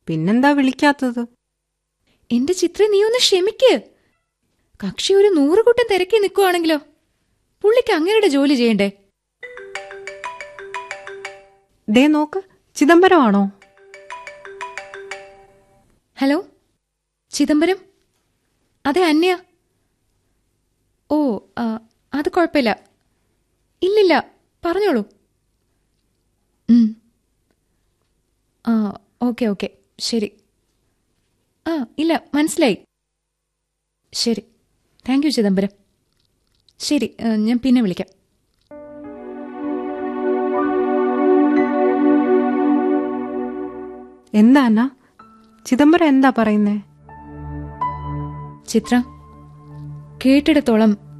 പിന്നെന്താ വിളിക്കാത്തത്? എന്റെ ചിത്ര, നീ ഒന്ന് ക്ഷമിക്ക്. കക്ഷി ഒരു 100 കൂട്ടം തിരക്കി നിൽക്കുവാണെങ്കിലോ? പുള്ളിക്ക് അങ്ങയുടെ ജോലി ചെയ്യണ്ടേ? ദേ നോക്ക്, ചിദംബരമാണോ? ഹലോ, ചിദംബരം? അതെ, അന്യ. ഓ, അത് കുഴപ്പമില്ല. ഇല്ലില്ല, പറഞ്ഞോളൂ. ഓക്കെ ഓക്കെ, ശരി. ഇല്ല, മനസ്സിലായി. ശരി, താങ്ക് യു ചിദംബരം. ശരി, ഞാൻ പിന്നെ വിളിക്കാം. എന്താ അന്ന? ചിദംബരം എന്താ പറയുന്നേ? ചിത്ര, കേട്ടിടത്തോളം